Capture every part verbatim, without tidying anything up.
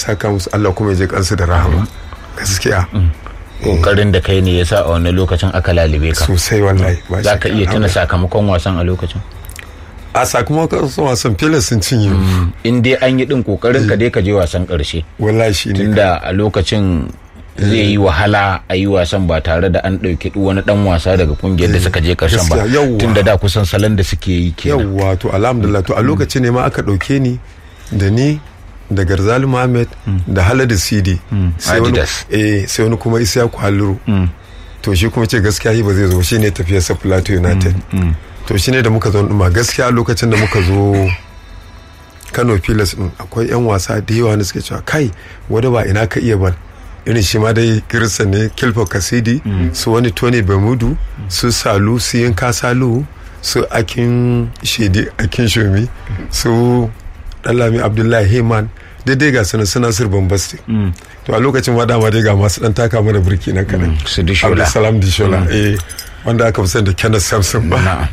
saka musu, Allah kuma ya je kansu da rahama gaskiya. Kokarin da kai ne yasa a wani lokacin aka lalube ka sosai wallahi. Za ka iya tuna sakamakon wasan a lokacin? A sakamakon wasan Pilas sun cinye. In dai an yi din kokarin ka dai ka je wasan karshe wallahi shi ne, tunda a lokacin zai yi wahala a yi wasan ba tare da an ɗauki wani ɗan wasa daga kungiyar da suka je ƙarshen ba, tunda da kusan salon da suke yi kenan. Yawwa to alhamdulillah, to a lokacin ne ma aka ɗauke ni da ni da Garzali Muhammad da Haladu Sidi sai wani kuma Isiyaku Halluru. To shi kuma ce gaskiya yi ba zai zo, shi ne tafiyarsa Plateau United. To shi ne da muka zo ɗuma gaskiya lokacin da muka zo Kano Pilas ɗin akwai 'yan wasa da yawa ne suke cewa kai wadda ba ina ka iya ban irin shi ma dai kirista ne, Kilfo Kasidi, mm. su wani Tony Bermudu, mm. su Salu, su Yinka Salu, su Akin Shedi, Akin Shomi, mm. su Dalami Abdullahi Heyman, daidai ga suna suna Sir Bombastic. Mm. To a lokacin ma dama dai ga masu dan taka mana birki na kanan. Mm. Su Dishola. Abdulsalam Dishola. Mm. Eh, wanda aka fi san da Kenneth Samson ba.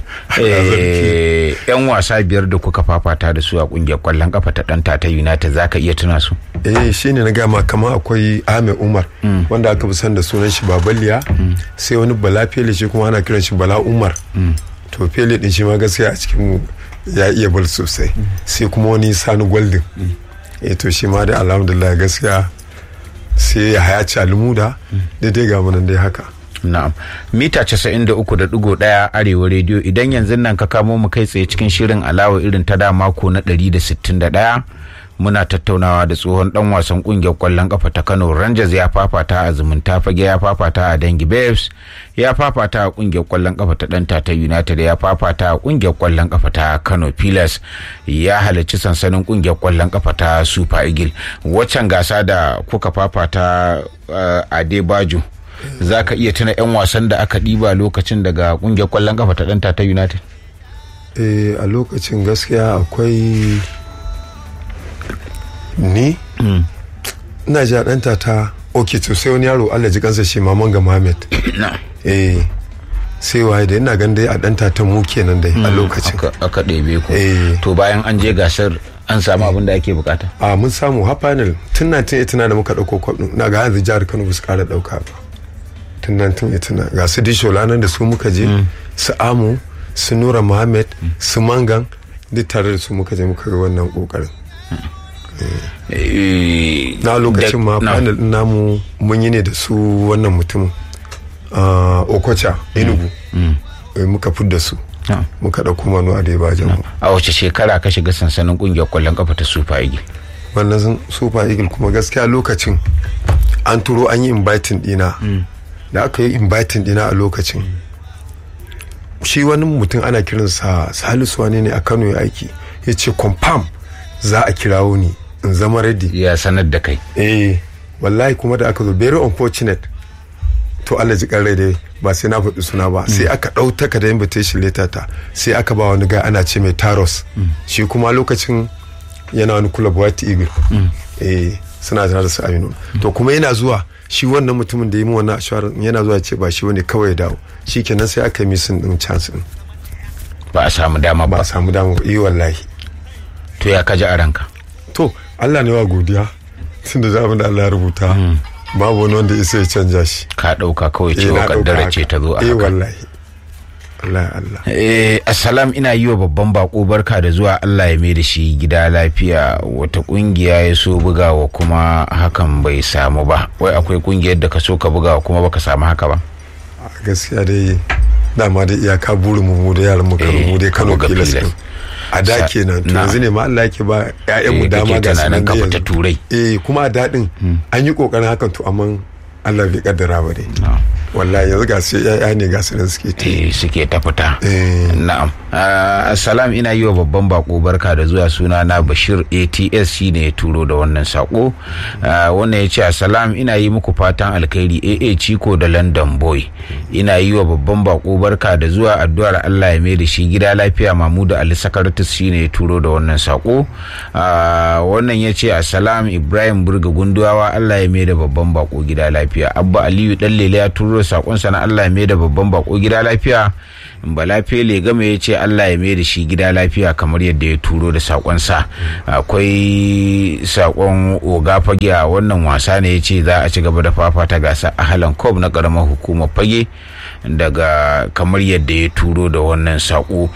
Eh, yan wasa biyar da kuka fafata da su a kungiyar kwallon kafa ta dan Tata United, zaka iya tuna su? Eh, shine na gama kamar akwai Ahmed Umar, mm. wanda aka fi san da sunan shi Babaliya, mm. sai wani Bala Fele shi kuma ana kiran shi Bala Umar. Mm. To Fele din shi ma gaskiya a cikin ya iya bal sosai. Mm. Sai kuma wani Sani Golden. Mm. Eh, to shi ma da alhamdulillah gaskiya sai ya haya ci almuda, mm. daidai ga munan dai haka. Na'am. Mita casa'in da uku da ɗigo ɗaya Arewa Radio. Idan yanzu nan ka kamo mu kai tsaye cikin shirin alawa irin ta da mako na ɗari da sittin da ɗaya, muna tattaunawa da tsohon dan wasan kungiyar kwallon kafa ta Kano Rangers. Ya fafata a Zumunta Fage, ya fafata a Dangi Babes, ya fafata a kungiyar kwallon kafa ta Dan Tata United, ya fafata a kungiyar kwallon kafa ta Kano Pilas, ya halarci sansanin kungiyar kwallon kafa ta Super Eagle. Waccan gasa da kuka fafata uh, a Debaju, za ka iya tuna 'yan wasan da aka ɗiba lokacin daga kungiyar kwallon kafa ta Dan Tata United? Eh, a lokacin gaskiya akwai ni mm. ina ji a Dan Tata, ok, to sai wani yaro Allah ji kansa shi Maman ga Mohammed. Eh, sai waye da ina gan dai a Dan Tata mu kenan dai a lokacin aka ɗebe ku. To bayan an je gasar an samu abin da ake bukata? A mun samu ha final tun nineteen eighty-nine da muka dauko kwab din, na ga yanzu jihar Kano ba su kara dauka ba. Tun nineteen eighty-nine ga su Dishola nan da su muka je, mm. su Amu, su Nura Muhammad, mm. su Mangan, duk tare da su muka je muka ga wannan kokarin. Mm. Na lokacin ma final din namu mun yi ne da su wannan mutum Okocha Enugu, mm. mm. muka fidda su. No. muka dauko manu a Debaju. No. A wace shekara ka shiga sansanin kungiyar kwallon kafa ta Super Eagle? Wannan Super Eagle kuma gaskiya lokacin an turo an yi inviting dina, mm. da aka yi inviting dina a lokacin, mm. shi wani mutum ana kiransa Salisu wani ne a Kano ya aiki, ya ce confirm za a kirawo ni in zama ready. Ya sanar da kai? Eh, wallahi kuma da aka zo very unfortunate, to Allah ji kan rai dai ba sai na faɗi suna ba, mm. sai aka ɗau takardar invitation letter ta sai aka ba wani ga ana ce mai Taros, mm. shi kuma lokacin yana wani club White Eagle, mm. eh suna tare da su Aminu, mm. to kuma yana zuwa shi wannan mutumin da yi min wannan assurance yana zuwa ce ba shi wani kawai dawo, shikenan sai aka yi missing din chance din, ba a samu dama ba. Ba a samu dama ba, eh wallahi. To ya kaji a ranka? To Allah ne wa godiya, tunda da abin da Allah ya rubuta, mm. babu wani wanda isa ya canja shi. Ka dauka kawai cewa kaddara ce ta zo a haka. Eh wallahi. Allah Allah. Eh, assalam, ina yi wa babban bako barka da zuwa, Allah ya mai da shi gida lafiya. Wata kungiya ya so bugawa kuma hakan bai samu ba. Wai akwai kungiyar da ka so ka bugawa kuma baka samu haka ba? Gaskiya dai dama dai iyaka burin mu da yaran mu mu dai Kano Pilas. A da kenan to yanzu ne ma Allah yake ba ƴaƴan mu dama ga sanan ka fita turai. Eh, kuma a dadin an yi kokarin hakan to amma Allah bai kaddara ba dai. Wallahi yanzu ga sai ƴaƴa ne ga sanan suke ta eh suke ta fita. Na'am. Assalam, ina yi wa babban bako barka da zuwa, suna na Bashir A T S shine ya turo da wannan sako. Wannan yace assalam, ina yi muku fatan alkhairi A A Chico da London Boy. Ina yi wa babban bako barka da zuwa, addu'ar Allah ya mai da shi gida lafiya. Mahmudu Ali Sakartus shine ya turo da wannan sako. Wannan yace assalam, Ibrahim Burga Gunduwawa, Allah ya mai da babban bako gida lafiya. Abba Aliyu Dan Lele ya turo sakon sa na Allah ya mai da babban bako gida lafiya. Bala Fele game ya ce Allah ya mai da shi gida lafiya kamar yadda ya turo da sakonsa. Akwai sakon Oga Fage a wannan wasa ne ya ce za a ci gaba da fafata gasa a Halan Cup na karamar hukumar Fage daga kamar yadda ya turo da wannan sako.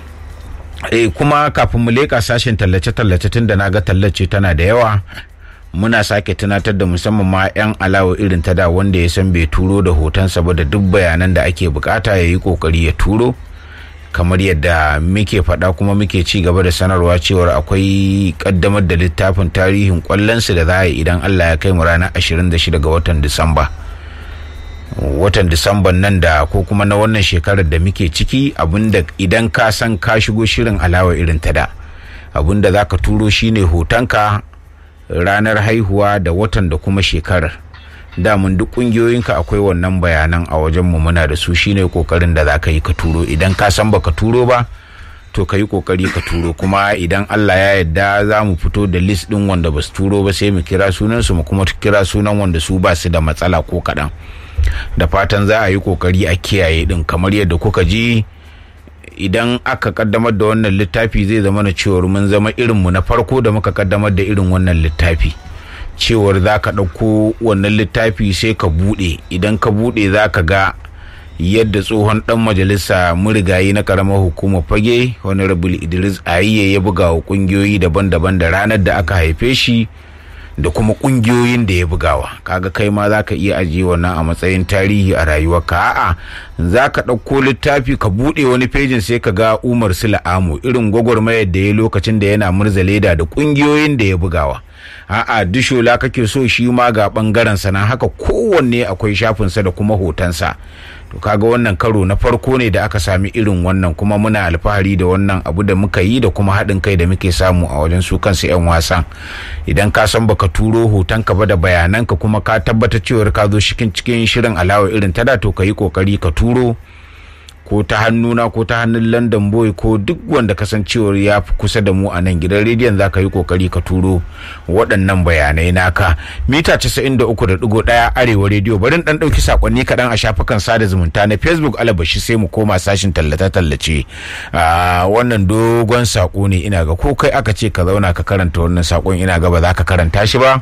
E, kuma kafin mu leka sashen tallace-tallace tun da na ga tallace tana da yawa, muna sake tunatar da musamman ma 'yan alawa irin ta da wanda ya san bai turo da hotonsa ba da duk bayanan da ake bukata ya yi kokari ya turo, kamar yadda muke faɗa kuma muke ci gaba da sanarwa cewar akwai kaddamar da littafin tarihin kwallonsu da za a yi idan Allah ya kai mu ranar ashirin da shida ga watan Disamba. Watan Disamban nan da ko kuma na wannan shekarar da muke ciki, abinda idan ka san ka shigo shirin alawa irin ta da, abinda za ka turo shine hotonka, ranar haihuwa da watan da kuma shekarar. Damun duk kungiyoyinka akwai wannan bayanan a wajenmu muna da su, shine kokarin da za ka yi ka turo. Idan ka san baka turo ba to ka yi kokari ka turo, kuma idan Allah ya yarda za mu fito da list din wanda ba su turo ba sai mu kira sunansu mu kuma kira sunan wanda su ba su da matsala ko kaɗan. Da fatan za a yi kokari a kiyaye din, kamar yadda kuka ji idan aka kaddamar da wannan littafi zai zama na cewar mun zama irinmu na farko da muka kaddamar da irin wannan littafi, cewar za ka ɗauko wannan littafi sai ka buɗe, idan ka buɗe za ka ga yadda tsohon ɗan majalisa murigayi na karamar hukumar Fage Honorable Idris Ayiye ya buga wa ƙungiyoyi daban-daban da ranar da aka haife shi da kuma kungiyoyin da ya bugawa. Kaga kai ma za ka iya ajiye wannan a matsayin tarihi a rayuwarka. A'a, za ka ɗauko littafi ka buɗe wani fejin sai ka ga Umar Sula Amo irin gwagwarmayar da ya lokacin da yana murza leda da kungiyoyin da ya bugawa. A'a, Dishola kake so shi ma ga ɓangaren sana, haka kowanne akwai shafinsa da kuma hotonsa. To kaga wannan karo na farko ne da aka sami irin wannan, kuma muna alfahari da wannan abu da muka yi da kuma haɗin kai da muke samu a wajen su kansu 'yan wasan. Idan ka san baka turo hotonka ba da bayananka kuma ka tabbata cewar ka zo cikin cikin shirin alawa irin tada, to ka yi kokari ka turo, ko ta hannuna ko ta hannun London Boy ko duk wanda kasancewar ya fi kusa da mu a nan gidan rediyon, za ka yi kokari ka turo waɗannan bayanai naka. Mita casa'in da uku da ɗigo ɗaya Arewa rediyo. Barin ɗan ɗauki sakonni kaɗan a shafukan sada zumunta na Facebook, alabashi sai mu koma sashin tallace-tallace. Wannan dogon sako ne, ina ga ko kai aka ce ka zauna ka karanta wannan sakon ina ga ba za ka karanta shi ba.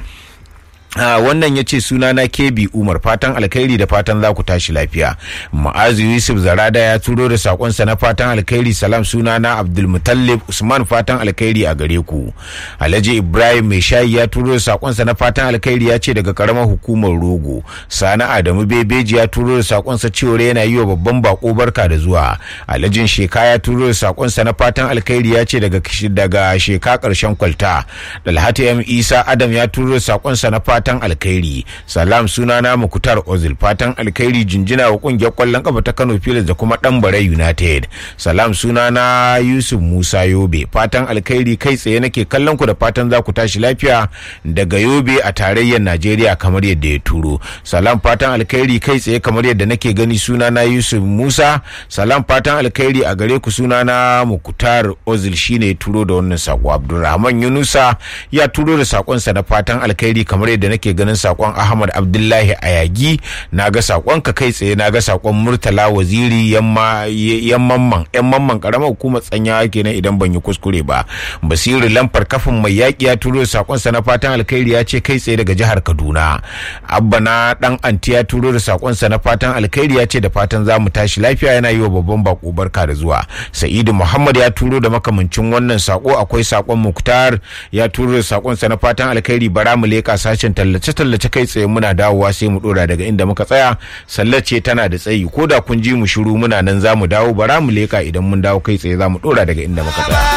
Uh, wannan ya ce sunana Kebi Umar, fatan alkhairi da fatan za ku tashi lafiya. Ma'azu Yusuf Zarada ya turo da sakonsa na fatan alkhairi, salam sunana Abdulmutallib Usman, fatan alkhairi a gare ku. Alhaji Ibrahim Mai Shayi ya turo da sakonsa na fatan alkhairi, ya ce daga karamar hukumar Rogo. Sani Adamu Bebeji ya turo da sakonsa cewa yana yi wa babban bako barka da zuwa. Alhajin Sheka ya turo da sakonsa na fatan alkhairi, ya ce daga daga Sheka karshen kwalta. Dalhatu M Isa Adam ya turo da sakonsa na fatan fatan alkhairi, salam sunana Mukutar Ozil, fatan alkhairi jinjina wa kungiyar kwallon kafa ta Kano Pilas da kuma Dambare United. Salam sunana Yusuf Musa Yobe, fatan alkhairi kai tsaye nake kallon ku da fatan za ku tashi lafiya daga Yobe a tarayyar Najeriya kamar yadda ya turo. Salam fatan alkhairi kai tsaye kamar yadda nake gani, sunana Yusuf Musa. Salam fatan alkhairi a gare ku, sunana Mukutar Ozil shine ya turo da wannan sako. Abdulrahman Yunusa ya turo da sakonsa na fatan alkhairi kamar yadda nake ganin sakon Ahmad Abdullahi Ayagi, naga sakon ka kai tsaye, naga sakon Murtala Waziri yamma yamman yan mamman karamar hukumar Tsanya kenan idan ban yi kuskure ba. Basiru Lamfar kafin mai yaki ya turo sakon sa na fatan alkhairi, ya ce kai tsaye daga jihar Kaduna. Abba na dan anti ya turo da sakon sa na fatan alkhairi, ya ce da fatan za mu tashi lafiya, yana yi wa babban bako barka da zuwa. Sa'idu Muhammad ya turo da makamancin wannan sako. Akwai sakon Muktar ya turo da sakon sa na fatan alkhairi, bara mu leka sashen tallace-tallace kai tsaye, muna dawowa sai mu dora daga inda muka tsaya. Sallace tana da tsayi, ko da kun ji mu shiru muna nan za mu dawo, bara mu leka idan mun dawo kai tsaye za mu dora daga inda muka tsaya.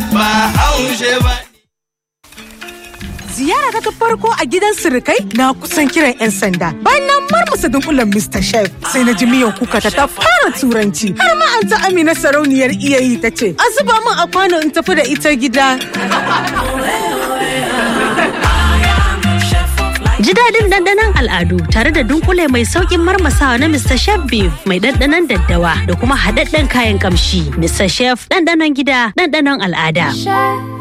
Ziyara ta farko a gidan sirikai na kusan kiran 'yan sanda. Bayan na marmasa dunkulen Mister Chef sai na ji miyan kuka ta fara turanci. Har ma an ta Amina sarauniyar iyayi ta ce, "A zuba min a kwano in tafi da ita gida." Ji daɗin ɗanɗanon al'adu tare da dunkule mai sauƙin marmasawa na Mister Chef Beef mai ɗanɗanon daddawa da kuma haɗaɗɗen kayan ƙamshi. Mister Chef ɗanɗanon gida, ɗanɗanon al'ada.